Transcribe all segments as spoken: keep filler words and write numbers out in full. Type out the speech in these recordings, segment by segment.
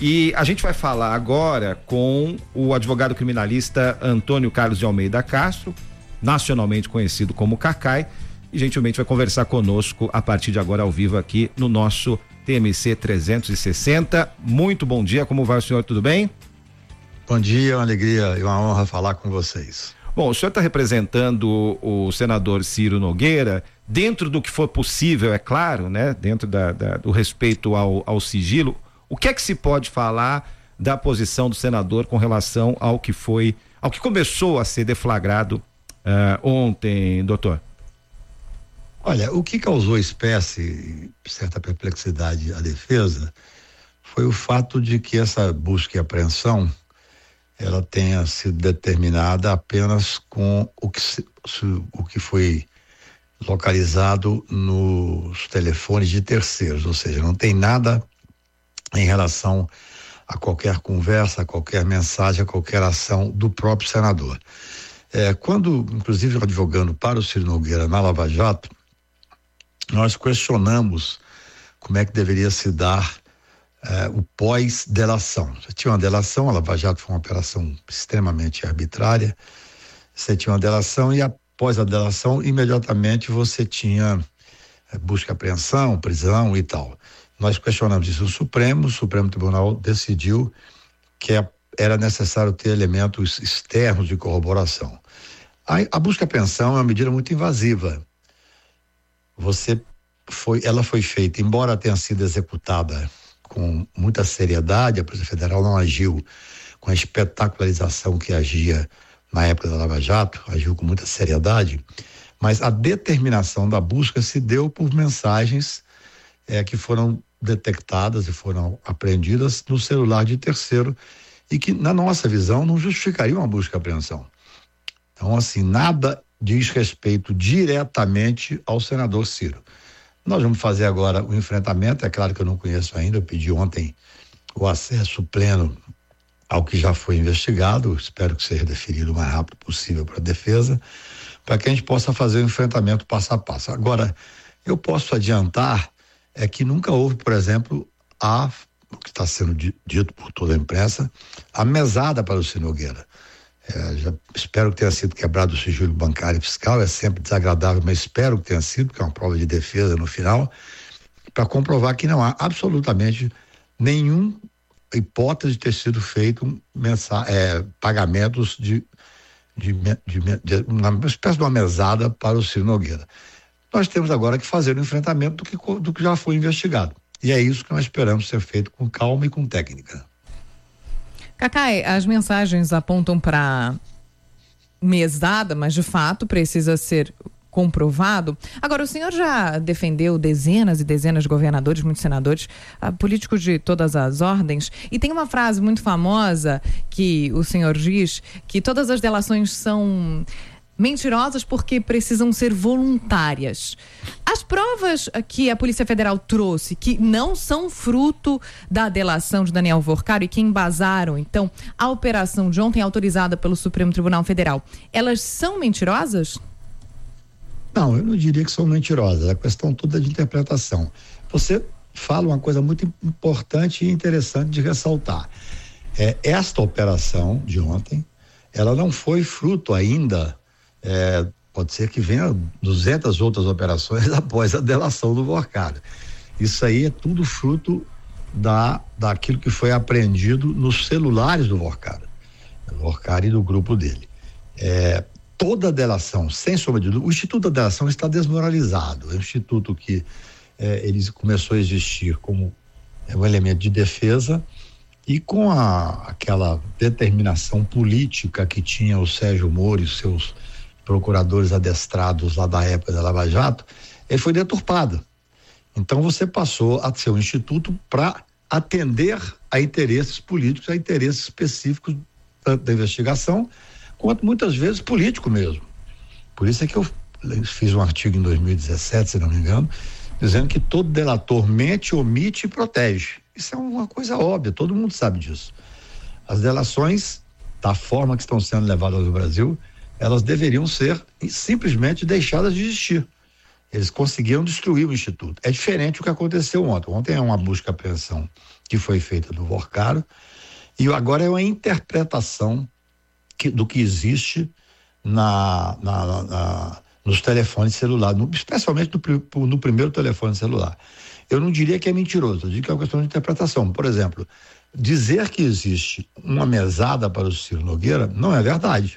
E a gente vai falar agora com o advogado criminalista Antônio Carlos de Almeida Castro, nacionalmente conhecido como Cacai, e gentilmente vai conversar conosco a partir de agora ao vivo aqui no nosso T M C trezentos e sessenta. Muito bom dia, como vai o senhor, tudo bem? Bom dia, uma alegria e uma honra falar com vocês. Bom, o senhor está representando o, o senador Ciro Nogueira, dentro do que for possível, é claro, né? Dentro da, da, do respeito ao, ao sigilo. O que é que se pode falar da posição do senador com relação ao que foi, ao que começou a ser deflagrado uh, ontem, doutor? Olha, o que causou espécie e certa perplexidade à defesa foi o fato de que essa busca e apreensão ela tenha sido determinada apenas com o que, se, o que foi localizado nos telefones de terceiros, ou seja, não tem nada em relação a qualquer conversa, a qualquer mensagem, a qualquer ação do próprio senador. É, quando, inclusive, advogando para o Ciro Nogueira na Lava Jato, nós questionamos como é que deveria se dar Uh, o pós-delação. Você tinha uma delação, a Lava Jato foi uma operação extremamente arbitrária, você tinha uma delação e após a delação, imediatamente você tinha uh, busca e apreensão, prisão e tal. Nós questionamos isso no Supremo, o Supremo Tribunal decidiu que é, era necessário ter elementos externos de corroboração. A, a busca e apreensão é uma medida muito invasiva. Você foi, ela foi feita, embora tenha sido executada com muita seriedade, a Polícia Federal não agiu com a espetacularização que agia na época da Lava Jato, agiu com muita seriedade, mas a determinação da busca se deu por mensagens é, que foram detectadas e foram apreendidas no celular de terceiro e que, na nossa visão, não justificariam uma busca e apreensão. Então, assim, nada diz respeito diretamente ao senador Ciro. Nós vamos fazer agora o enfrentamento, é claro que eu não conheço ainda, eu pedi ontem o acesso pleno ao que já foi investigado, espero que seja deferido o mais rápido possível para a defesa, para que a gente possa fazer o enfrentamento passo a passo. Agora, eu posso adiantar é que nunca houve, por exemplo, a, o que está sendo dito por toda a imprensa, a mesada para o Ciro Nogueira. É, já espero que tenha sido quebrado o sigilo bancário e fiscal, é sempre desagradável, mas espero que tenha sido, porque é uma prova de defesa no final, para comprovar que não há absolutamente nenhuma hipótese de ter sido feito mensa, é, pagamentos de, de, de, de uma espécie de uma mesada para o Ciro Nogueira. Nós temos agora que fazer o enfrentamento do que, do que já foi investigado. E é isso que nós esperamos ser feito com calma e com técnica. Cacai, as mensagens apontam para mesada, mas de fato precisa ser comprovado. Agora, o senhor já defendeu dezenas e dezenas de governadores, muitos senadores, uh, políticos de todas as ordens, e tem uma frase muito famosa que o senhor diz que todas as delações são mentirosas porque precisam ser voluntárias. As provas que a Polícia Federal trouxe, que não são fruto da delação de Daniel Vorcaro e que embasaram, então, a operação de ontem autorizada pelo Supremo Tribunal Federal, elas são mentirosas? Não, eu não diria que são mentirosas, a questão toda é de interpretação. Você fala uma coisa muito importante e interessante de ressaltar. É, esta operação de ontem, ela não foi fruto ainda É, pode ser que venha duzentas outras operações após a delação do Vorcaro. Isso aí é tudo fruto da, daquilo que foi apreendido nos celulares do Vorcaro, do Vorcaro e do grupo dele. É, toda a delação, sem sombra de dúvida, o Instituto da Delação está desmoralizado. É um instituto que é, ele começou a existir como é, um elemento de defesa e com a, aquela determinação política que tinha o Sérgio Moro e seus procuradores adestrados lá da época da Lava Jato, ele foi deturpado. Então você passou a ser um instituto para atender a interesses políticos, a interesses específicos tanto da investigação, quanto muitas vezes político mesmo. Por isso é que eu fiz um artigo em dois mil e dezessete, se não me engano, dizendo que todo delator mente, omite e protege. Isso é uma coisa óbvia, todo mundo sabe disso. As delações, da forma que estão sendo levadas no Brasil, elas deveriam ser simplesmente deixadas de existir. Eles conseguiram destruir o Instituto. É diferente do que aconteceu ontem. Ontem é uma busca e apreensão que foi feita do Vorcaro e agora é uma interpretação que, do que existe na, na, na, na, nos telefones celulares, no, especialmente no, no primeiro telefone celular. Eu não diria que é mentiroso, eu digo que é uma questão de interpretação. Por exemplo, dizer que existe uma mesada para o Ciro Nogueira não é verdade.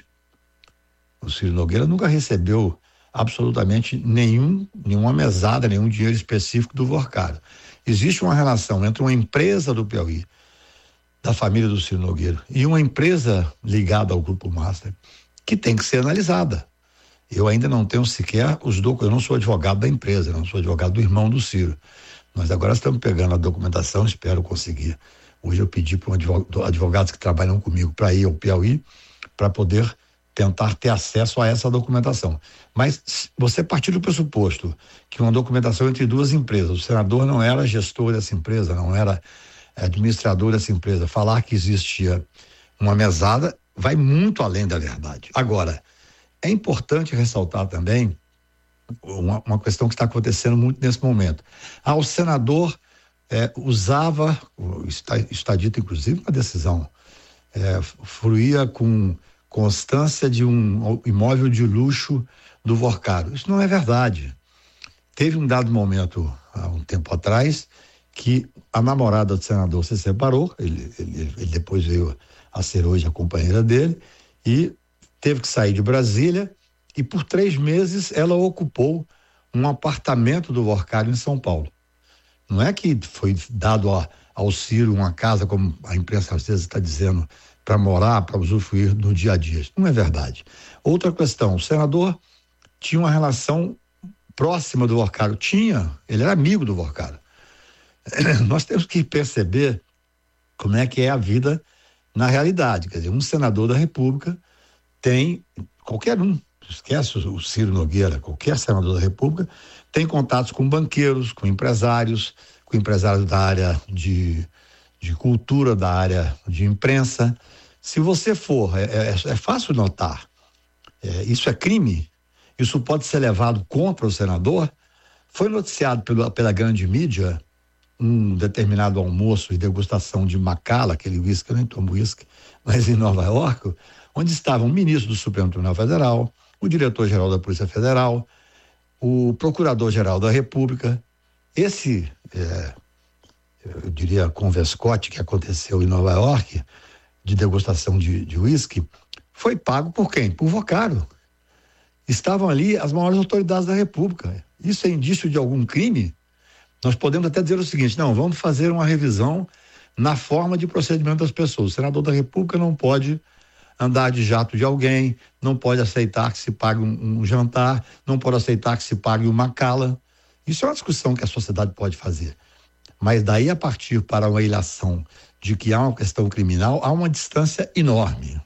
O Ciro Nogueira nunca recebeu absolutamente nenhum, nenhuma mesada, nenhum dinheiro específico do Vorcaro. Existe uma relação entre uma empresa do Piauí, da família do Ciro Nogueira, e uma empresa ligada ao Grupo Master, que tem que ser analisada. Eu ainda não tenho sequer os documentos, eu não sou advogado da empresa, eu não sou advogado do irmão do Ciro. Nós agora estamos pegando a documentação, espero conseguir. Hoje eu pedi para um advogado, advogados que trabalham comigo para ir ao Piauí, para poder tentar ter acesso a essa documentação. Mas você partir do pressuposto que uma documentação entre duas empresas, o senador não era gestor dessa empresa, não era administrador dessa empresa, falar que existia uma mesada vai muito além da verdade. Agora, é importante ressaltar também uma, uma questão que está acontecendo muito nesse momento. Ah, o senador é, usava, está, está dito inclusive uma decisão, é, fruía com constância de um imóvel de luxo do Vorcaro. Isso não é verdade. Teve um dado momento, há um tempo atrás, que a namorada do senador se separou, ele, ele, ele depois veio a ser hoje a companheira dele, e teve que sair de Brasília, e por três meses ela ocupou um apartamento do Vorcaro em São Paulo. Não é que foi dado a, ao Ciro uma casa, como a imprensa às vezes está dizendo, para morar, para usufruir no dia a dia. Isso não é verdade. Outra questão, o senador tinha uma relação próxima do Vorcaro. Tinha, ele era amigo do Vorcaro. Nós temos que perceber como é que é a vida na realidade. Quer dizer, um senador da República tem, qualquer um, esquece o Ciro Nogueira, qualquer senador da República, tem contatos com banqueiros, com empresários, com empresários da área de, de cultura, da área de imprensa. Se você for, é, é, é fácil notar, é, isso é crime, isso pode ser levado contra o senador. Foi noticiado pelo, pela grande mídia um determinado almoço e degustação de Macallan, aquele uísque, eu nem tomo uísque, mas em Nova York, onde estavam o ministro do Supremo Tribunal Federal, o diretor-geral da Polícia Federal, o procurador-geral da República. Esse, é, eu diria, converscote que aconteceu em Nova York, de degustação de uísque, foi pago por quem? Por Vorcaro. Estavam ali as maiores autoridades da República. Isso é indício de algum crime? Nós podemos até dizer o seguinte: não, vamos fazer uma revisão na forma de procedimento das pessoas. O senador da República não pode andar de jato de alguém, não pode aceitar que se pague um, um jantar, não pode aceitar que se pague uma Macallan. Isso é uma discussão que a sociedade pode fazer. Mas daí a partir para uma ilação de que há uma questão criminal, há uma distância enorme.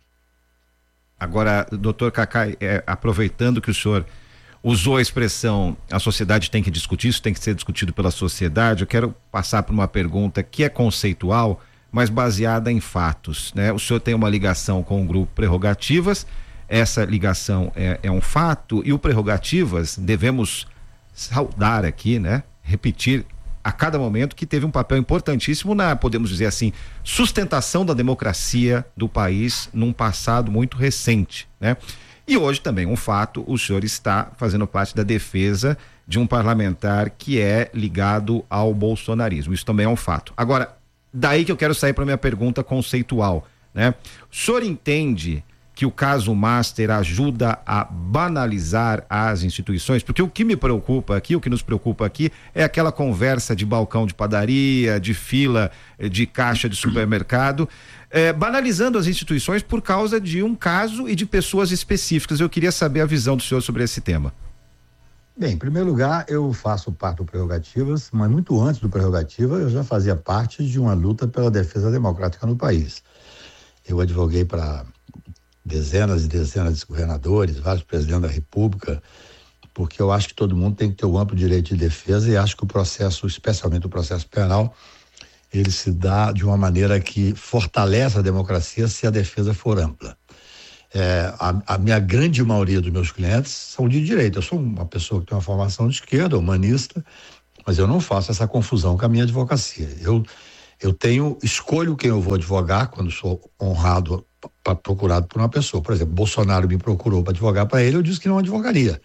Agora, doutor Cacá, é, aproveitando que o senhor usou a expressão a sociedade tem que discutir, isso tem que ser discutido pela sociedade, eu quero passar por uma pergunta que é conceitual, mas baseada em fatos, né? O senhor tem uma ligação com o grupo Prerrogativas, essa ligação é, é um fato, e o Prerrogativas, devemos saudar aqui, né? Repetir a cada momento que teve um papel importantíssimo na, podemos dizer assim, sustentação da democracia do país num passado muito recente, né? E hoje também um fato, o senhor está fazendo parte da defesa de um parlamentar que é ligado ao bolsonarismo, isso também é um fato. Agora, daí que eu quero sair para minha pergunta conceitual, né? O senhor entende que o caso Master ajuda a banalizar as instituições? Porque o que me preocupa aqui, o que nos preocupa aqui é aquela conversa de balcão de padaria, de fila, de caixa de supermercado, é, banalizando as instituições por causa de um caso e de pessoas específicas. Eu queria saber a visão do senhor sobre esse tema. Bem, em primeiro lugar, eu faço parte do Prerrogativas, mas muito antes do Prerrogativa eu já fazia parte de uma luta pela defesa democrática no país. Eu advoguei para dezenas e dezenas de governadores, vários presidentes da República, porque eu acho que todo mundo tem que ter o amplo direito de defesa e acho que o processo, especialmente o processo penal, ele se dá de uma maneira que fortalece a democracia se a defesa for ampla. É, a, a minha grande maioria dos meus clientes são de direita. Eu sou uma pessoa que tem uma formação de esquerda, humanista, mas eu não faço essa confusão com a minha advocacia. Eu, eu tenho, escolho quem eu vou advogar quando sou honrado, pra, procurado por uma pessoa. Por exemplo, Bolsonaro me procurou para advogar para ele, eu disse que não advogaria.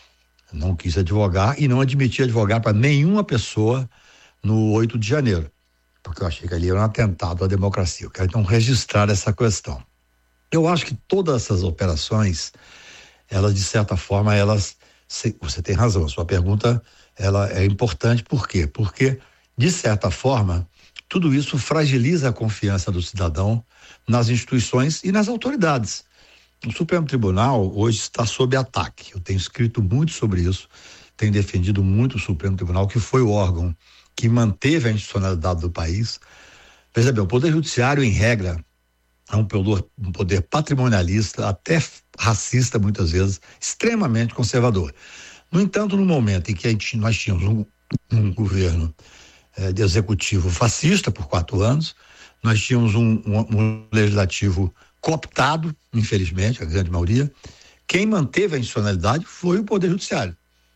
Não quis advogar e não admiti advogar para nenhuma pessoa no oito de janeiro, porque eu achei que ali era um atentado à democracia. Eu quero então registrar essa questão. Eu acho que todas essas operações, elas de certa forma, elas, você tem razão, a sua pergunta, ela é importante, por quê? Porque de certa forma, tudo isso fragiliza a confiança do cidadão nas instituições e nas autoridades. O Supremo Tribunal hoje está sob ataque. Eu tenho escrito muito sobre isso, tenho defendido muito o Supremo Tribunal, que foi o órgão que manteve a institucionalidade do país. Veja bem, o Poder Judiciário, em regra, é um poder, um poder patrimonialista, até racista muitas vezes, extremamente conservador. No entanto, no momento em que a gente, nós tínhamos um, um governo eh, de executivo fascista por quatro anos, nós tínhamos um, um, um legislativo cooptado, infelizmente, a grande maioria, quem manteve a institucionalidade foi o Poder Judiciário.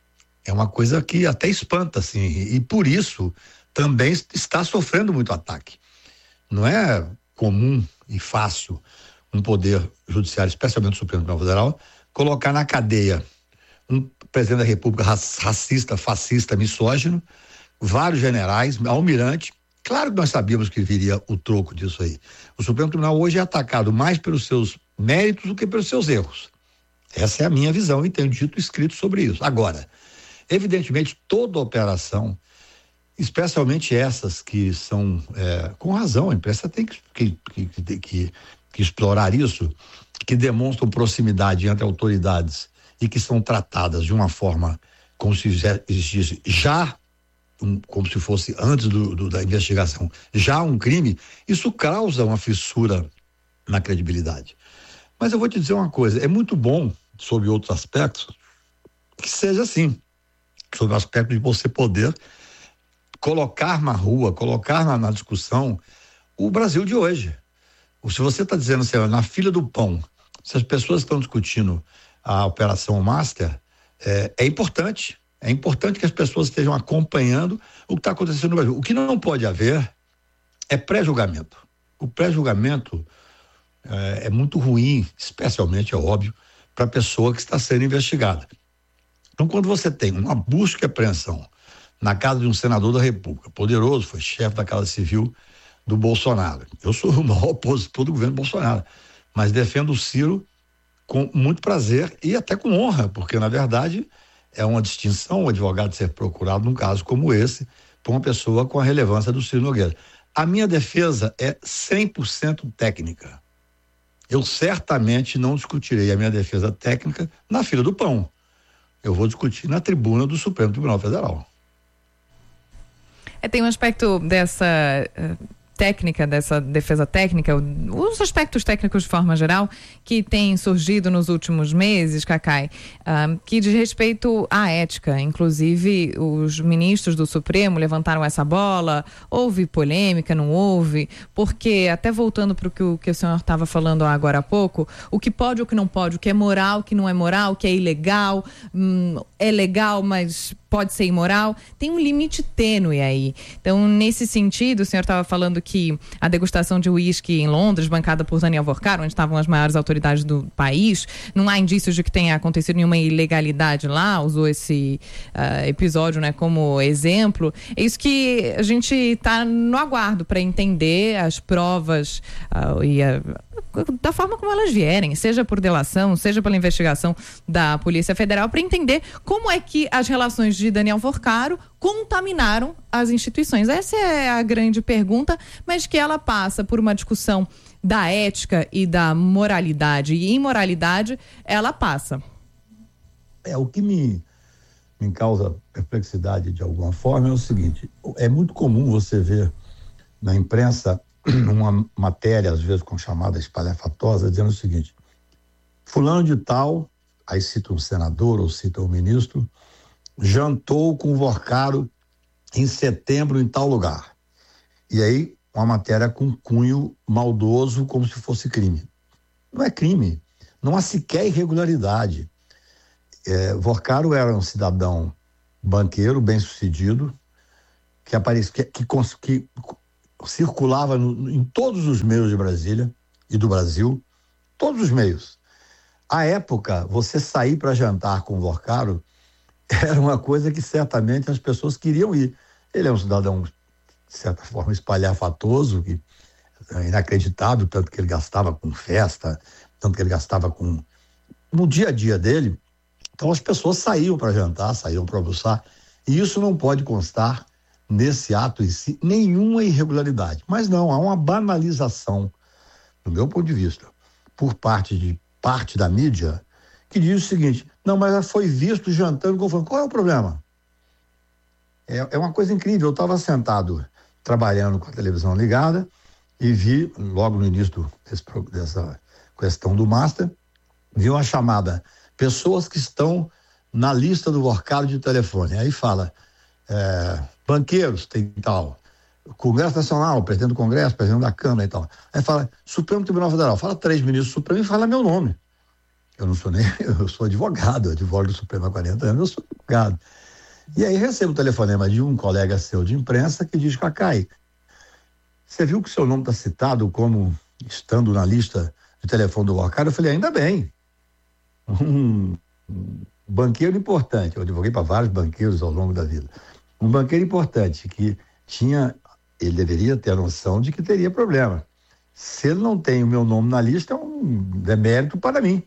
É uma coisa que até espanta, assim, e, e por isso também está sofrendo muito ataque. Não é comum e fácil um Poder Judiciário, especialmente o Supremo Tribunal Federal, colocar na cadeia um presidente da República racista, fascista, misógino, vários generais, almirante. Claro que nós sabíamos que viria o troco disso aí. O Supremo Tribunal hoje é atacado mais pelos seus méritos do que pelos seus erros. Essa é a minha visão e tenho dito escrito sobre isso. Agora, evidentemente, toda operação, especialmente essas que são, é, com razão, a imprensa tem que, que, que, que, que explorar isso, que demonstram proximidade entre autoridades e que são tratadas de uma forma como se existisse já Um, como se fosse antes do, do, da investigação, já um crime, isso causa uma fissura na credibilidade. Mas eu vou te dizer uma coisa, é muito bom, sob outros aspectos, que seja assim, sob o aspecto de você poder colocar na rua, colocar na, na discussão o Brasil de hoje. Se você está dizendo assim, na fila do pão, se as pessoas estão discutindo a Operação Master, é, é importante. É importante que as pessoas estejam acompanhando o que está acontecendo no Brasil. O que não pode haver é pré-julgamento. O pré-julgamento é, é muito ruim, especialmente, é óbvio, para a pessoa que está sendo investigada. Então, quando você tem uma busca e apreensão na casa de um senador da República, poderoso, foi chefe da Casa Civil do Bolsonaro. Eu sou o maior opositor do governo Bolsonaro, mas defendo o Ciro com muito prazer e até com honra, porque, na verdade, é uma distinção o advogado ser procurado num caso como esse por uma pessoa com a relevância do Ciro Nogueira. A minha defesa é cem por cento técnica. Eu certamente não discutirei a minha defesa técnica na fila do pão. Eu vou discutir na tribuna do Supremo Tribunal Federal. É, tem um aspecto dessa uh, técnica, dessa defesa técnica, os aspectos técnicos de forma geral, que tem surgido nos últimos meses, Cacai, uh, que diz respeito à ética. Inclusive, os ministros do Supremo levantaram essa bola, houve polêmica, não houve, porque, até voltando para o que, que o senhor estava falando agora há pouco, o que pode ou o que não pode, o que é moral, o que não é moral, o que é ilegal, hum, é legal, mas pode ser imoral, tem um limite tênue aí. Então, nesse sentido, o senhor estava falando que a degustação de uísque em Londres, bancada por Daniel Vorcaro, onde estavam as maiores autoridades do país, não há indícios de que tenha acontecido nenhuma ilegalidade lá, usou esse uh, episódio, né, como exemplo. É isso que a gente está no aguardo para entender as provas uh, e a, da forma como elas vierem, seja por delação, seja pela investigação da Polícia Federal, para entender como é que as relações de Daniel Vorcaro contaminaram as instituições. Essa é a grande pergunta, mas que ela passa por uma discussão da ética e da moralidade e imoralidade, ela passa. É, o que me, me causa perplexidade de alguma forma é o seguinte, é muito comum você ver na imprensa uma matéria, às vezes com chamada espalhafatosa, dizendo o seguinte: fulano de tal, aí cita um senador ou cita um ministro, jantou com o Vorcaro em setembro em tal lugar. E aí uma matéria com cunho maldoso, como se fosse crime. Não é crime. Não há sequer irregularidade. É, Vorcaro era um cidadão banqueiro, bem-sucedido, que, aparecia, que, que, que circulava no, em todos os meios de Brasília e do Brasil, todos os meios. À época, você sair para jantar com o Vorcaro era uma coisa que certamente as pessoas queriam ir. Ele é um cidadão, de certa forma, espalhafatoso, que é inacreditável, tanto que ele gastava com festa, tanto que ele gastava com... no dia a dia dele. Então as pessoas saíam para jantar, saíam para almoçar, e isso não pode constar nesse ato em si nenhuma irregularidade. Mas não, há uma banalização, do meu ponto de vista, por parte de parte da mídia, que diz o seguinte: não, mas ela foi visto jantando com o fulano. Qual é o problema? É, é uma coisa incrível. Eu estava sentado trabalhando com a televisão ligada e vi, logo no início do, desse, dessa questão do Master, vi uma chamada: pessoas que estão na lista do Vorcaro de telefone. Aí fala, é, banqueiros, tem tal, Congresso Nacional, presidente do Congresso, presidente da Câmara e tal. Aí fala, Supremo Tribunal Federal, fala três ministros do Supremo e fala meu nome. Eu não sou nem, eu sou advogado, eu advogo do Supremo há quarenta anos, eu sou advogado. E aí recebo o telefonema de um colega seu de imprensa que diz, Cacai, você viu que o seu nome está citado como estando na lista de telefone do Vorcaro? Eu falei, ainda bem. Um, um banqueiro importante, eu advoguei para vários banqueiros ao longo da vida, um banqueiro importante que tinha, ele deveria ter a noção de que teria problema. Se ele não tem o meu nome na lista, é um demérito para mim.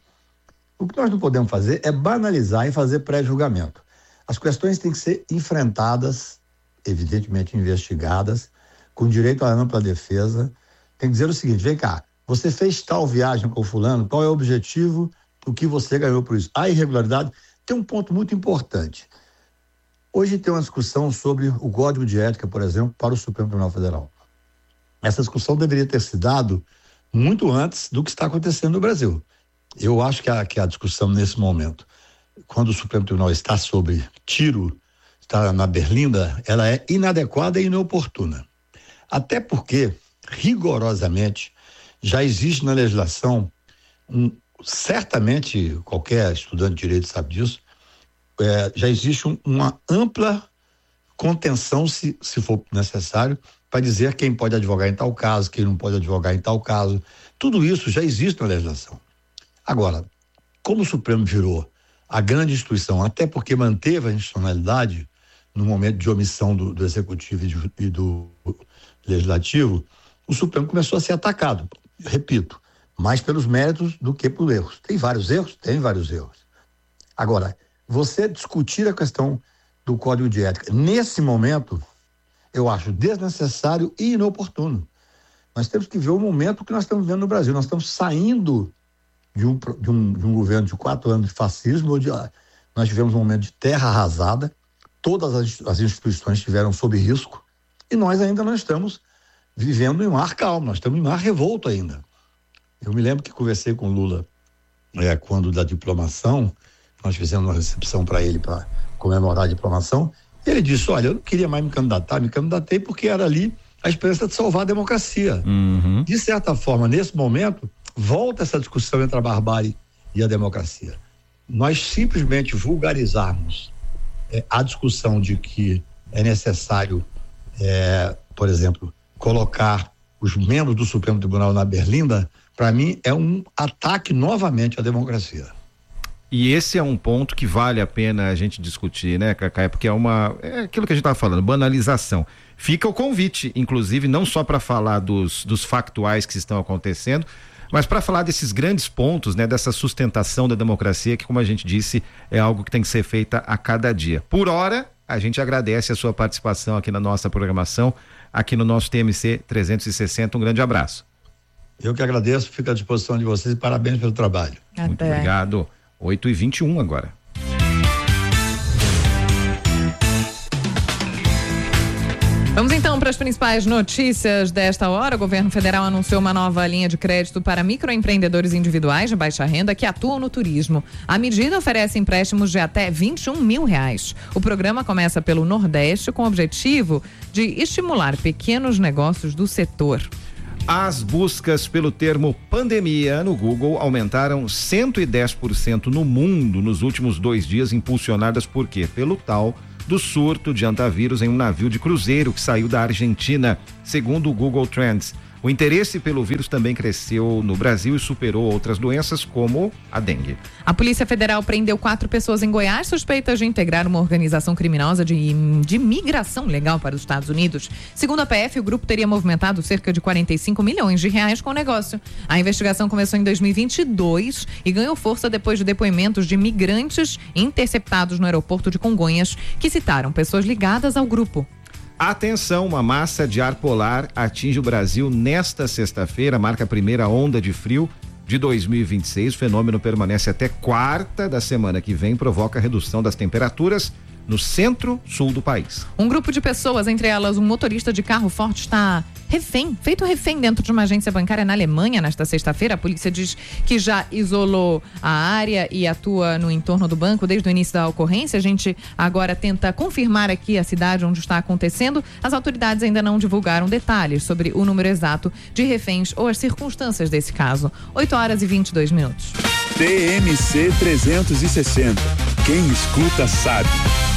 O que nós não podemos fazer é banalizar e fazer pré-julgamento. As questões têm que ser enfrentadas, evidentemente investigadas, com direito à ampla defesa. Tem que dizer o seguinte, vem cá, você fez tal viagem com o fulano, qual é o objetivo, o que você ganhou por isso? A irregularidade tem um ponto muito importante. Hoje tem uma discussão sobre o Código de Ética, por exemplo, para o Supremo Tribunal Federal. Essa discussão deveria ter se dado muito antes do que está acontecendo no Brasil. Eu acho que a, que a discussão nesse momento, quando o Supremo Tribunal está sob tiro, está na berlinda, ela é inadequada e inoportuna. Até porque, rigorosamente, já existe na legislação, um, certamente qualquer estudante de direito sabe disso, é, já existe um, uma ampla contenção, se, se for necessário, para dizer quem pode advogar em tal caso, quem não pode advogar em tal caso. Tudo isso já existe na legislação. Agora, como o Supremo virou a grande instituição, até porque manteve a institucionalidade no momento de omissão do, do Executivo e, de, e do Legislativo, o Supremo começou a ser atacado, repito, mais pelos méritos do que por erros. Tem vários erros? Tem vários erros. Agora, você discutir a questão do Código de Ética, nesse momento, eu acho desnecessário e inoportuno. Nós temos que ver o momento que nós estamos vivendo no Brasil. Nós estamos saindo de um, de um, de um governo de quatro anos de fascismo, onde nós tivemos um momento de terra arrasada, todas as, as instituições estiveram sob risco, e nós ainda não estamos vivendo em um mar calmo, nós estamos em um mar revolto ainda. Eu me lembro que conversei com o Lula é, quando da diplomação, nós fizemos uma recepção para ele para comemorar a diplomação, e ele disse, olha, eu não queria mais me candidatar, me candidatei porque era ali a esperança de salvar a democracia. Uhum. De certa forma, nesse momento, volta essa discussão entre a barbárie e a democracia. Nós simplesmente vulgarizarmos é, a discussão de que é necessário, é, por exemplo, colocar os membros do Supremo Tribunal na berlinda, para mim é um ataque novamente à democracia. E esse é um ponto que vale a pena a gente discutir, né, Cacai? Porque é uma, é aquilo que a gente estava falando, banalização. Fica o convite, inclusive, não só para falar dos, dos factuais que estão acontecendo, mas para falar desses grandes pontos, né, dessa sustentação da democracia, que, como a gente disse, é algo que tem que ser feita a cada dia. Por hora, a gente agradece a sua participação aqui na nossa programação, aqui no nosso T M C trezentos e sessenta. Um grande abraço. Eu que agradeço, fico à disposição de vocês e parabéns pelo trabalho. Até. Muito obrigado. oito e vinte e um agora. Vamos então para as principais notícias desta hora. O governo federal anunciou uma nova linha de crédito para microempreendedores individuais de baixa renda que atuam no turismo. A medida oferece empréstimos de até vinte e um mil reais. O programa começa pelo Nordeste com o objetivo de estimular pequenos negócios do setor. As buscas pelo termo pandemia no Google aumentaram cento e dez por cento no mundo nos últimos dois dias, impulsionadas por quê? Pelo tal do surto de antavírus em um navio de cruzeiro que saiu da Argentina, segundo o Google Trends. O interesse pelo vírus também cresceu no Brasil e superou outras doenças como a dengue. A Polícia Federal prendeu quatro pessoas em Goiás suspeitas de integrar uma organização criminosa de, de migração legal para os Estados Unidos. Segundo a P F, o grupo teria movimentado cerca de quarenta e cinco milhões de reais com o negócio. A investigação começou em dois mil e vinte e dois e ganhou força depois de depoimentos de migrantes interceptados no aeroporto de Congonhas, que citaram pessoas ligadas ao grupo. Atenção, uma massa de ar polar atinge o Brasil nesta sexta-feira, marca a primeira onda de frio de dois mil e vinte e seis. O fenômeno permanece até quarta da semana que vem, provoca redução das temperaturas no centro-sul do país. Um grupo de pessoas, entre elas um motorista de carro forte, está refém, feito refém dentro de uma agência bancária na Alemanha nesta sexta-feira. A polícia diz que já isolou a área e atua no entorno do banco desde o início da ocorrência. A gente agora tenta confirmar aqui a cidade onde está acontecendo. As autoridades ainda não divulgaram detalhes sobre o número exato de reféns ou as circunstâncias desse caso. oito horas e vinte e dois minutos. T M C trezentos e sessenta. Quem escuta sabe.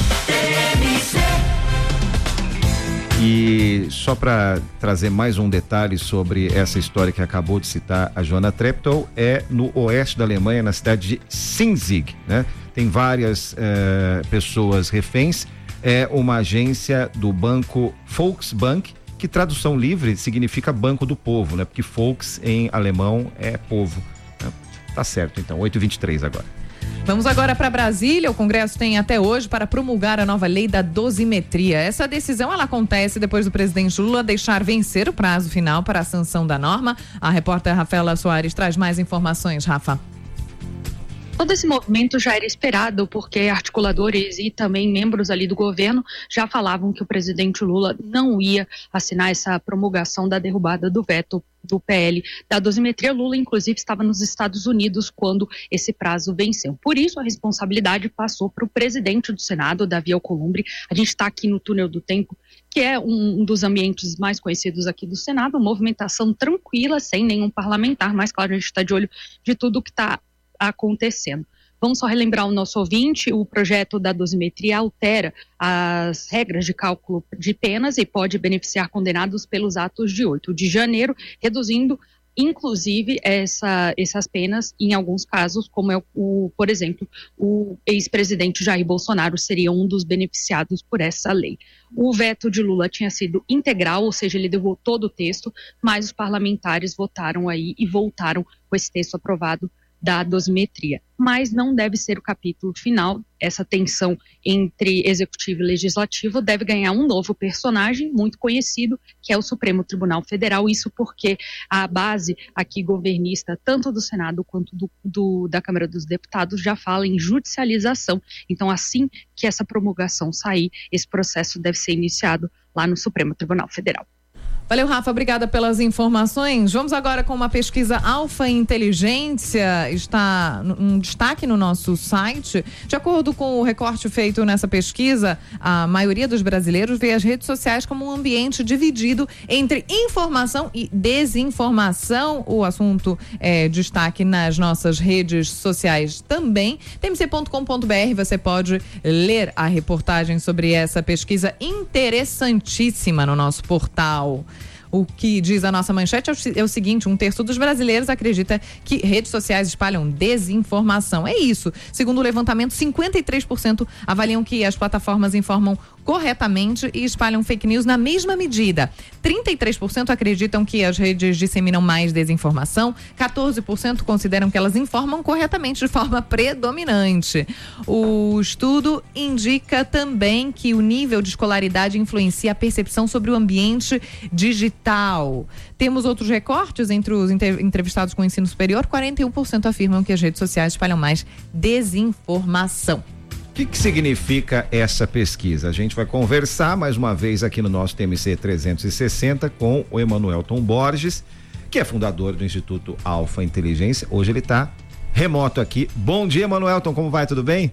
E só para trazer mais um detalhe sobre essa história que acabou de citar a Joana Treptow, é no oeste da Alemanha, na cidade de Sinzig, né? Tem várias eh, pessoas reféns. É uma agência do banco Volksbank, que tradução livre significa Banco do Povo, né? Porque Volks em alemão é povo, né? Tá certo, então, oito e vinte e três agora. Vamos agora para Brasília. O Congresso tem até hoje para promulgar a nova lei da dosimetria. Essa decisão ela acontece depois do presidente Lula deixar vencer o prazo final para a sanção da norma. A repórter Rafaela Soares traz mais informações, Rafa. Todo esse movimento já era esperado, porque articuladores e também membros ali do governo já falavam que o presidente Lula não ia assinar essa promulgação da derrubada do veto do P L da dosimetria. Lula, inclusive, estava nos Estados Unidos quando esse prazo venceu. Por isso, a responsabilidade passou para o presidente do Senado, Davi Alcolumbre. A gente está aqui no túnel do tempo, que é um, um dos ambientes mais conhecidos aqui do Senado, uma movimentação tranquila, sem nenhum parlamentar, mas claro, a gente está de olho de tudo que está acontecendo. Vamos só relembrar o nosso ouvinte: o projeto da dosimetria altera as regras de cálculo de penas e pode beneficiar condenados pelos atos de oito de janeiro, reduzindo inclusive essa, essas penas em alguns casos, como é o, o, por exemplo, o ex-presidente Jair Bolsonaro seria um dos beneficiados por essa lei. O veto de Lula tinha sido integral, ou seja, ele derrubou todo o texto, mas os parlamentares votaram aí e voltaram com esse texto aprovado da dosimetria, mas não deve ser o capítulo final. Essa tensão entre executivo e legislativo deve ganhar um novo personagem muito conhecido, que é o Supremo Tribunal Federal. Isso porque a base aqui governista, tanto do Senado quanto do, do, da Câmara dos Deputados, já fala em judicialização. Então, assim que essa promulgação sair, esse processo deve ser iniciado lá no Supremo Tribunal Federal. Valeu, Rafa, obrigada pelas informações. Vamos agora com uma pesquisa Alfa Inteligência, está um destaque no nosso site. De acordo com o recorte feito nessa pesquisa, a maioria dos brasileiros vê as redes sociais como um ambiente dividido entre informação e desinformação. O assunto é destaque nas nossas redes sociais também. T M C ponto com ponto b r, você pode ler a reportagem sobre essa pesquisa interessantíssima no nosso portal. O que diz a nossa manchete é o seguinte: um terço dos brasileiros acredita que redes sociais espalham desinformação. É isso. Segundo o levantamento, cinquenta e três por cento avaliam que as plataformas informam corretamente e espalham fake news na mesma medida. trinta e três por cento acreditam que as redes disseminam mais desinformação. quatorze por cento consideram que elas informam corretamente de forma predominante. O estudo indica também que o nível de escolaridade influencia a percepção sobre o ambiente digital. Temos outros recortes entre os entrevistados com ensino superior. quarenta e um por cento afirmam que as redes sociais espalham mais desinformação. O que, que significa essa pesquisa? A gente vai conversar mais uma vez aqui no nosso T M C trezentos e sessenta com o Emanuelton Borges, que é fundador do Instituto Alfa Inteligência. Hoje ele está remoto aqui. Bom dia, Emanuelton, como vai? Tudo bem?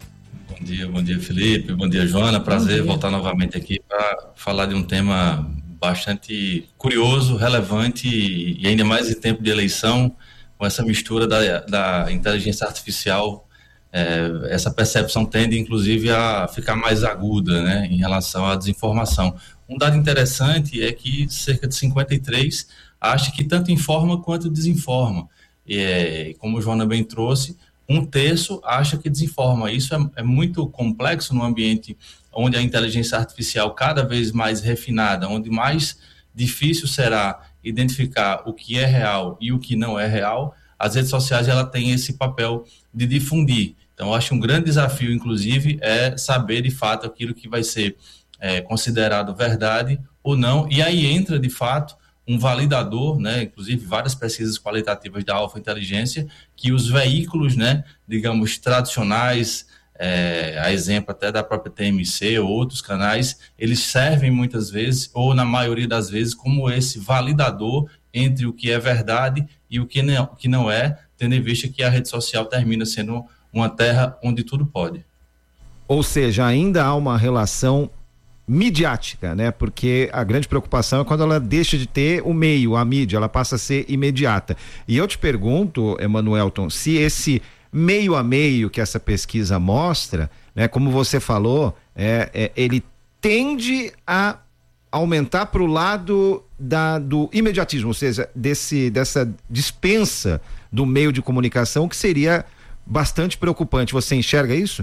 Bom dia, bom dia, Felipe. Bom dia, Joana. Prazer voltar novamente aqui para falar de um tema bastante curioso, relevante e ainda mais em tempo de eleição, com essa mistura da, da inteligência artificial. É, essa percepção tende, inclusive, a ficar mais aguda, né, em relação à desinformação. Um dado interessante é que cerca de cinquenta e três por cento acha que tanto informa quanto desinforma. E, é, como o Joana bem trouxe, um terço acha que desinforma. Isso é, é muito complexo no ambiente onde a inteligência artificial cada vez mais refinada, onde mais difícil será identificar o que é real e o que não é real. As redes sociais ela tem esse papel de difundir. Então, eu acho um grande desafio, inclusive, é saber de fato aquilo que vai ser é, considerado verdade ou não. E aí entra, de fato, um validador, né, inclusive várias pesquisas qualitativas da Alfa Inteligência, que os veículos, né, digamos, tradicionais, é, a exemplo até da própria T M C ou outros canais, eles servem muitas vezes, ou na maioria das vezes, como esse validador entre o que é verdade e o que não, que não é, tendo em vista que a rede social termina sendo uma terra onde tudo pode. Ou seja, ainda há uma relação midiática, né? Porque a grande preocupação é quando ela deixa de ter o meio, a mídia, ela passa a ser imediata. E eu te pergunto, Emanuelton, se esse meio a meio que essa pesquisa mostra, né? Como você falou, é, é, ele tende a aumentar para o lado da, do imediatismo, ou seja, desse, dessa dispensa do meio de comunicação, que seria bastante preocupante. Você enxerga isso?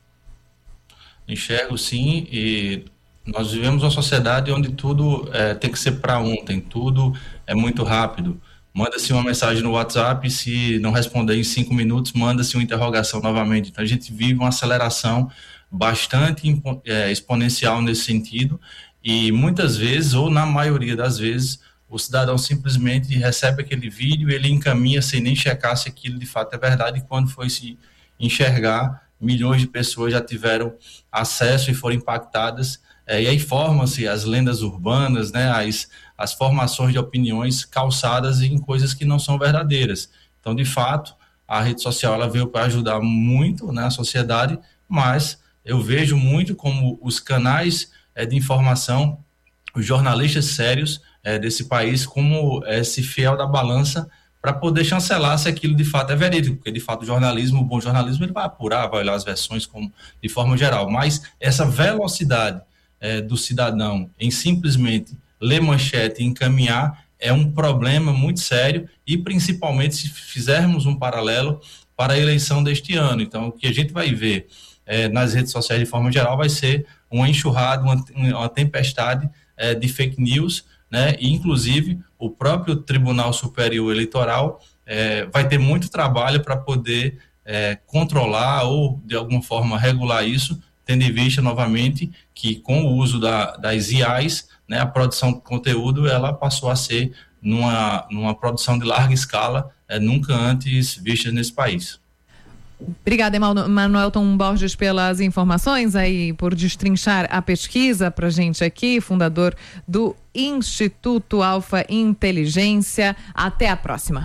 Enxergo, sim, e nós vivemos uma sociedade onde tudo é, tem que ser para ontem, tudo é muito rápido. Manda-se uma mensagem no WhatsApp, se não responder em cinco minutos, manda-se uma interrogação novamente. Então a gente vive uma aceleração bastante é, exponencial nesse sentido, e muitas vezes, ou na maioria das vezes, o cidadão simplesmente recebe aquele vídeo, ele encaminha sem nem checar se aquilo de fato é verdade, e quando foi se enxergar, milhões de pessoas já tiveram acesso e foram impactadas. É, e aí formam-se as lendas urbanas, né, as, as formações de opiniões calçadas em coisas que não são verdadeiras. Então, de fato, a rede social ela veio para ajudar muito, né, a sociedade, mas eu vejo muito como os canais é, de informação, os jornalistas sérios é, desse país, como esse fiel da balança para poder chancelar se aquilo de fato é verídico, porque de fato o jornalismo, o bom jornalismo, ele vai apurar, vai olhar as versões como, de forma geral, mas essa velocidade É, do cidadão em simplesmente ler manchete e encaminhar é um problema muito sério, e principalmente se fizermos um paralelo para a eleição deste ano. Então, o que a gente vai ver é, nas redes sociais de forma geral vai ser uma enxurrada, uma, uma tempestade é, de fake news, né? E inclusive o próprio Tribunal Superior Eleitoral é, vai ter muito trabalho para poder é, controlar ou de alguma forma regular isso, tendo em vista novamente que com o uso da, das I As, né, a produção de conteúdo ela passou a ser numa, numa produção de larga escala, é, nunca antes vista nesse país. Obrigada, Emanuelton Borges, pelas informações aí, por destrinchar a pesquisa pra gente aqui, fundador do Instituto Alfa Inteligência. Até a próxima.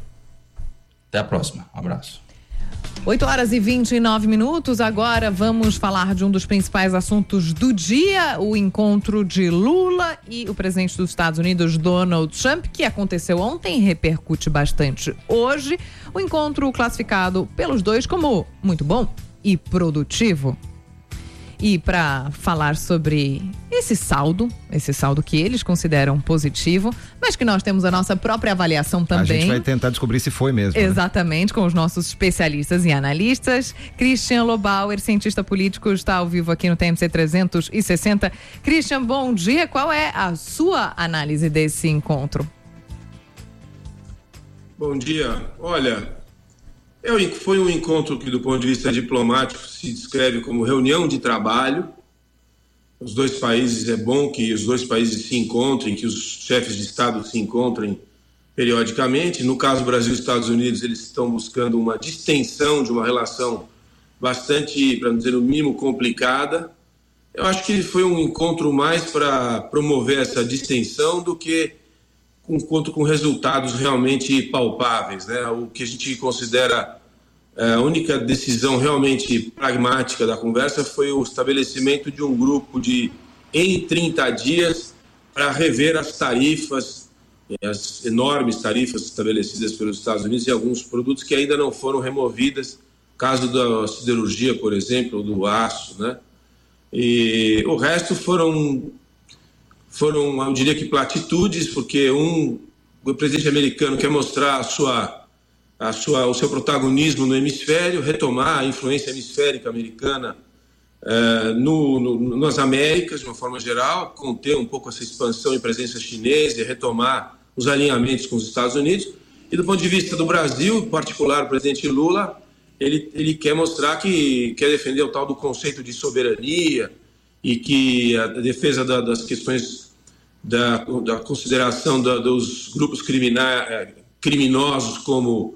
Até a próxima. Um abraço. oito horas e vinte e nove minutos, agora vamos falar de um dos principais assuntos do dia, o encontro de Lula e o presidente dos Estados Unidos, Donald Trump, que aconteceu ontem e repercute bastante hoje. O encontro classificado pelos dois como muito bom e produtivo. E para falar sobre esse saldo, esse saldo que eles consideram positivo, mas que nós temos a nossa própria avaliação também. A gente vai tentar descobrir se foi mesmo. Exatamente, né? Com os nossos especialistas e analistas. Christian Lobauer, cientista político, está ao vivo aqui no T M C trezentos e sessenta. Christian, bom dia. Qual é a sua análise desse encontro? Bom dia. Olha, É, foi um encontro que, do ponto de vista diplomático, se descreve como reunião de trabalho. Os dois países, é bom que os dois países se encontrem, que os chefes de Estado se encontrem periodicamente. No caso do Brasil e Estados Unidos, eles estão buscando uma distensão de uma relação bastante, para não dizer o mínimo, complicada. Eu acho que foi um encontro mais para promover essa distensão do que um encontro com resultados realmente palpáveis, né? O que a gente considera a única decisão realmente pragmática da conversa foi o estabelecimento de um grupo de, em trinta dias, para rever as tarifas, as enormes tarifas estabelecidas pelos Estados Unidos em alguns produtos que ainda não foram removidas, caso da siderurgia, por exemplo, do aço, né? E o resto foram, foram, eu diria que platitudes, porque um, o presidente americano quer mostrar a sua, a sua, o seu protagonismo no hemisfério, retomar a influência hemisférica americana Uh, no, no, nas Américas, de uma forma geral, conter um pouco essa expansão e presença chinesa e retomar os alinhamentos com os Estados Unidos. E do ponto de vista do Brasil, em particular o presidente Lula, ele, ele quer mostrar que quer defender o tal do conceito de soberania e que a defesa da, das questões da, da consideração da, dos grupos crimina, criminosos como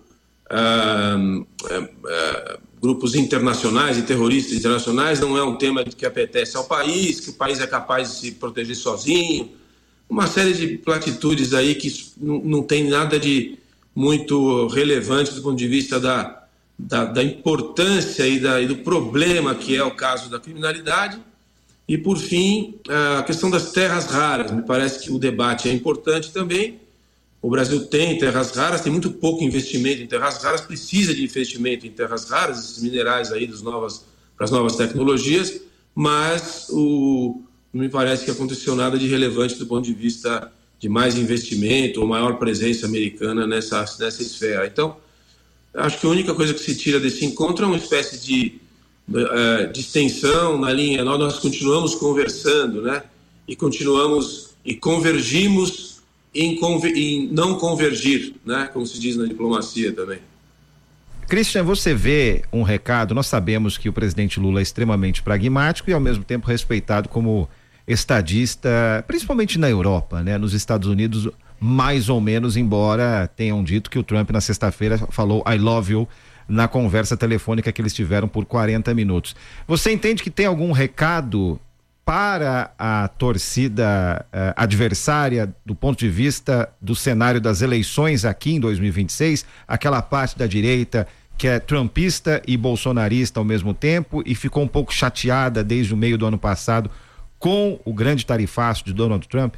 uh, uh, uh, grupos internacionais e terroristas internacionais não é um tema que apetece ao país, que o país é capaz de se proteger sozinho, uma série de platitudes aí que não, não tem nada de muito relevante do ponto de vista da, da, da importância e, da, e do problema que é o caso da criminalidade. E, por fim, a questão das terras raras. Me parece que o debate é importante também. O Brasil tem terras raras, tem muito pouco investimento em terras raras, precisa de investimento em terras raras, esses minerais aí dos novas, para as novas tecnologias, mas o, não me parece que aconteceu nada de relevante do ponto de vista de mais investimento ou maior presença americana nessa, nessa esfera. Então, acho que a única coisa que se tira desse encontro é uma espécie de, uh, de extensão na linha, nós, nós continuamos conversando, né? E continuamos e convergimos Em, conver, em não convergir, né? Como se diz na diplomacia também. Christian, você vê um recado, nós sabemos que o presidente Lula é extremamente pragmático e ao mesmo tempo respeitado como estadista, principalmente na Europa, né? Nos Estados Unidos, mais ou menos, embora tenham dito que o Trump na sexta-feira falou I love you na conversa telefônica que eles tiveram por quarenta minutos. Você entende que tem algum recado para a torcida uh, adversária do ponto de vista do cenário das eleições aqui em dois mil e vinte e seis, aquela parte da direita que é trumpista e bolsonarista ao mesmo tempo e ficou um pouco chateada desde o meio do ano passado com o grande tarifaço de Donald Trump?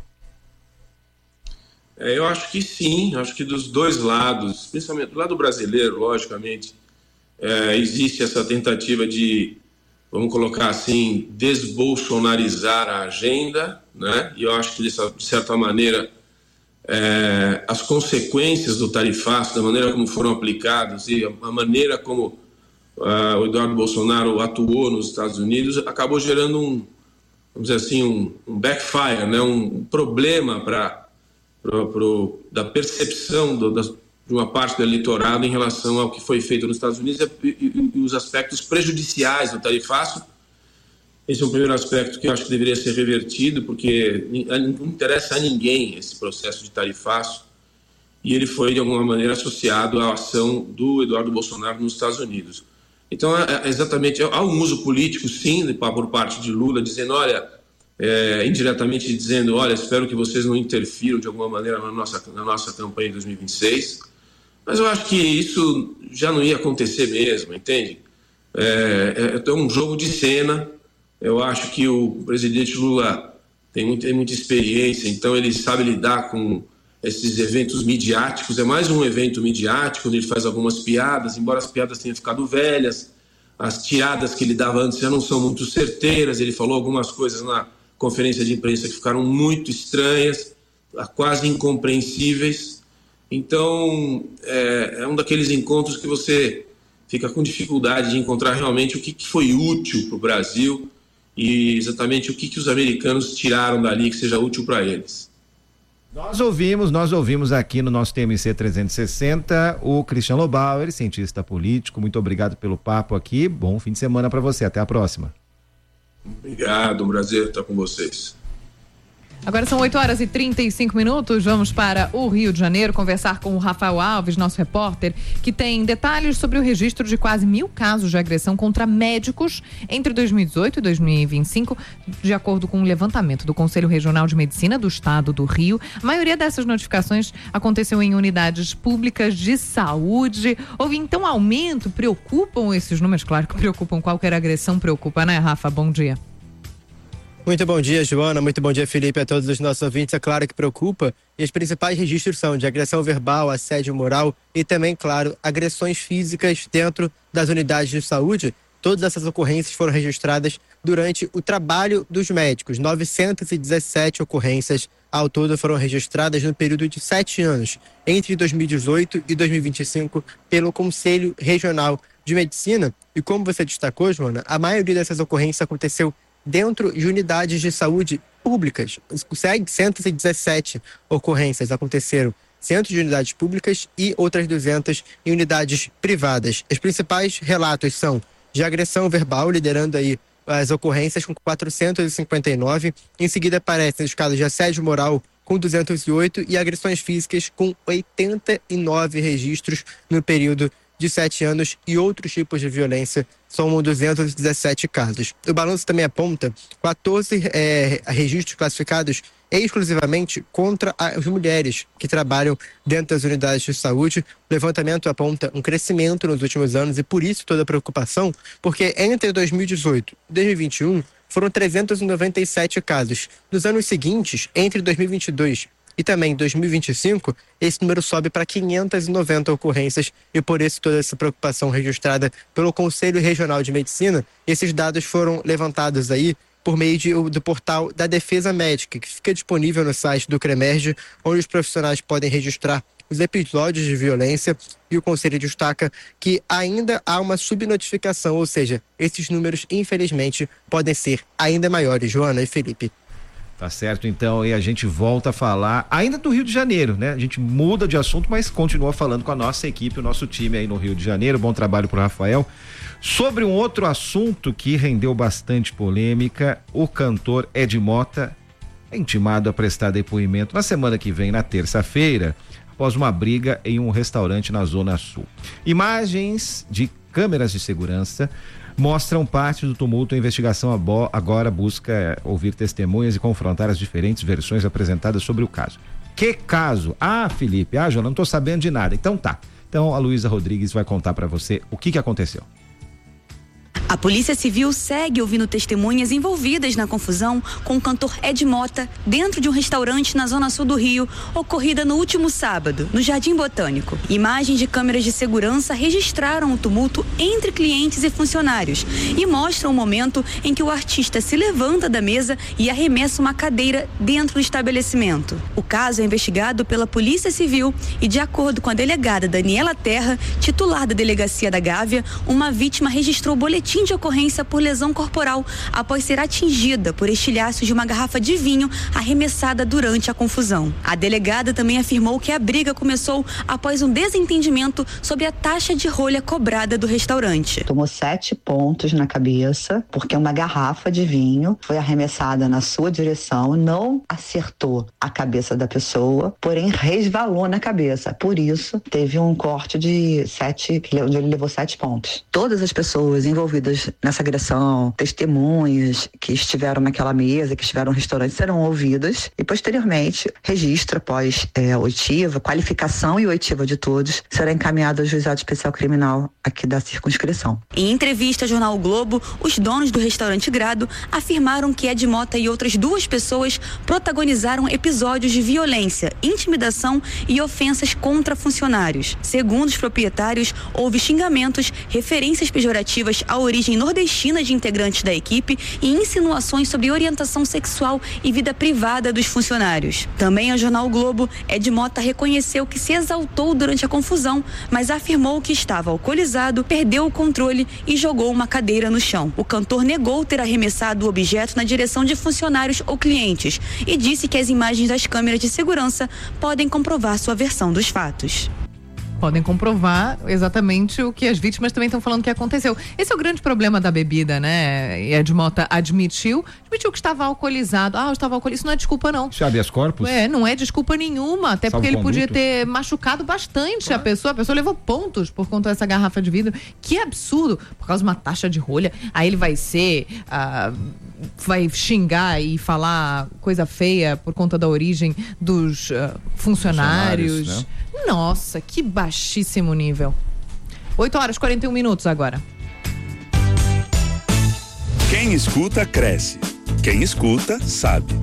É, eu acho que sim, acho que dos dois lados, principalmente do lado brasileiro, logicamente, é, existe essa tentativa de, vamos colocar assim, desbolsonarizar a agenda, né? E eu acho que, de certa maneira, é, as consequências do tarifaço, da maneira como foram aplicados e a, a maneira como uh, o Eduardo Bolsonaro atuou nos Estados Unidos, acabou gerando um, vamos dizer assim, um, um backfire, né? um, um problema para pro, pro, da percepção do, das, de uma parte do eleitorado em relação ao que foi feito nos Estados Unidos e, e, e os aspectos prejudiciais do tarifaço. Esse é um primeiro aspecto que eu acho que deveria ser revertido, porque não interessa a ninguém esse processo de tarifaço, e ele foi, de alguma maneira, associado à ação do Eduardo Bolsonaro nos Estados Unidos. Então, é, é exatamente, há um uso político, sim, por parte de Lula, dizendo, olha, é, indiretamente dizendo, olha, espero que vocês não interfiram de alguma maneira na nossa, na nossa campanha de dois mil e vinte e seis, mas eu acho que isso já não ia acontecer mesmo, entende? É, é, é um jogo de cena. Eu acho que o presidente Lula tem muita, tem muita experiência, então ele sabe lidar com esses eventos midiáticos. É mais um evento midiático, onde ele faz algumas piadas, embora as piadas tenham ficado velhas, as tiradas que ele dava antes já não são muito certeiras. Ele falou algumas coisas na conferência de imprensa que ficaram muito estranhas, quase incompreensíveis. Então, é, é um daqueles encontros que você fica com dificuldade de encontrar realmente o que, que foi útil para o Brasil e exatamente o que, que os americanos tiraram dali que seja útil para eles. Nós ouvimos, nós ouvimos aqui no nosso T M C trezentos e sessenta o Christian Lobauer, cientista político. Muito obrigado pelo papo aqui. Bom fim de semana para você. Até a próxima. Obrigado, um prazer estar com vocês. Agora são oito horas e trinta e cinco minutos, vamos para o Rio de Janeiro conversar com o Rafael Alves, nosso repórter, que tem detalhes sobre o registro de quase mil casos de agressão contra médicos entre dois mil e dezoito e dois mil e vinte e cinco, de acordo com o um levantamento do Conselho Regional de Medicina do Estado do Rio. A maioria dessas notificações aconteceu em unidades públicas de saúde. Houve então aumento? Preocupam esses números? Claro que preocupam, qualquer agressão preocupa, né, Rafa? Bom dia. Muito bom dia, Joana. Muito bom dia, Felipe, a todos os nossos ouvintes. É claro que preocupa. E os principais registros são de agressão verbal, assédio moral e também, claro, agressões físicas dentro das unidades de saúde. Todas essas ocorrências foram registradas durante o trabalho dos médicos. novecentas e dezessete ocorrências ao todo foram registradas no período de sete anos, entre dois mil e dezoito e dois mil e vinte e cinco, pelo Conselho Regional de Medicina. E como você destacou, Joana, a maioria dessas ocorrências aconteceu dentro de unidades de saúde públicas. setecentas e dezessete ocorrências aconteceram dentro de unidades públicas e outras duzentas em unidades privadas. Os principais relatos são de agressão verbal, liderando aí as ocorrências com quatrocentos e cinquenta e nove. Em seguida aparecem os casos de assédio moral com duzentos e oito e agressões físicas com oitenta e nove registros no período de sete anos, e outros tipos de violência somam duzentos e dezessete casos. O balanço também aponta quatorze é, registros classificados exclusivamente contra as mulheres que trabalham dentro das unidades de saúde. O levantamento aponta um crescimento nos últimos anos e por isso toda a preocupação, porque entre dois mil e dezoito e dois mil e vinte e um foram trezentos e noventa e sete casos. Nos anos seguintes, entre dois mil e vinte e dois e também dois mil e vinte e cinco, esse número sobe para quinhentas e noventa ocorrências e por isso toda essa preocupação registrada pelo Conselho Regional de Medicina. Esses dados foram levantados aí por meio de, do portal da Defesa Médica, que fica disponível no site do CREMERGE, onde os profissionais podem registrar os episódios de violência, e o Conselho destaca que ainda há uma subnotificação, ou seja, esses números, infelizmente, podem ser ainda maiores. Joana e Felipe. Tá certo, então, e a gente volta a falar ainda do Rio de Janeiro, né? A gente muda de assunto, mas continua falando com a nossa equipe, o nosso time aí no Rio de Janeiro. Bom trabalho pro Rafael. Sobre um outro assunto que rendeu bastante polêmica, o cantor Ed Mota é intimado a prestar depoimento na semana que vem, na terça-feira, após uma briga em um restaurante na Zona Sul. Imagens de câmeras de segurança mostram parte do tumulto. A investigação agora busca ouvir testemunhas e confrontar as diferentes versões apresentadas sobre o caso. Que caso? Ah, Felipe, ah, Joana, não tô sabendo de nada. Então tá. Então a Luísa Rodrigues vai contar para você o que que aconteceu. A Polícia Civil segue ouvindo testemunhas envolvidas na confusão com o cantor Ed Mota dentro de um restaurante na Zona Sul do Rio, ocorrida no último sábado, no Jardim Botânico. Imagens de câmeras de segurança registraram o tumulto entre clientes e funcionários e mostram o momento em que o artista se levanta da mesa e arremessa uma cadeira dentro do estabelecimento. O caso é investigado pela Polícia Civil e, de acordo com a delegada Daniela Terra, titular da Delegacia da Gávea, uma vítima registrou boletim de ocorrência por lesão corporal após ser atingida por estilhaços de uma garrafa de vinho arremessada durante a confusão. A delegada também afirmou que a briga começou após um desentendimento sobre a taxa de rolha cobrada do restaurante. Tomou sete pontos na cabeça porque uma garrafa de vinho foi arremessada na sua direção, não acertou a cabeça da pessoa, porém resvalou na cabeça. Por isso, teve um corte de sete, onde ele levou sete pontos. Todas as pessoas envolvidas nessa agressão, testemunhas que estiveram naquela mesa, que estiveram no restaurante, serão ouvidas e, posteriormente, registro após é, oitiva, qualificação e oitiva de todos, será encaminhado ao Juizado Especial Criminal aqui da circunscrição. Em entrevista ao jornal o Globo, os donos do restaurante Grado afirmaram que Ed Mota e outras duas pessoas protagonizaram episódios de violência, intimidação e ofensas contra funcionários. Segundo os proprietários, houve xingamentos, referências pejorativas à origem nordestina de integrantes da equipe e insinuações sobre orientação sexual e vida privada dos funcionários. Também ao jornal o Globo, Ed Mota reconheceu que se exaltou durante a confusão, mas afirmou que estava alcoolizado, perdeu o controle e jogou uma cadeira no chão. O cantor negou ter arremessado o objeto na direção de funcionários ou clientes e disse que as imagens das câmeras de segurança podem comprovar sua versão dos fatos. Podem comprovar exatamente o que as vítimas também estão falando que aconteceu. Esse é o grande problema da bebida, né? E Ed Mota admitiu, admitiu que estava alcoolizado. Ah, eu estava alcoolizado. Isso não é desculpa, não. Deixa habeas corpus? É, não é desculpa nenhuma. Até porque ele podia ter machucado bastante a pessoa. A pessoa levou pontos por conta dessa garrafa de vidro. Que absurdo. Por causa de uma taxa de rolha. Aí ele vai ser... Ah, vai xingar e falar coisa feia por conta da origem dos uh, funcionários. funcionários né? Nossa, que baixíssimo nível. oito horas e quarenta e um minutos agora. Quem escuta, cresce. Quem escuta, sabe.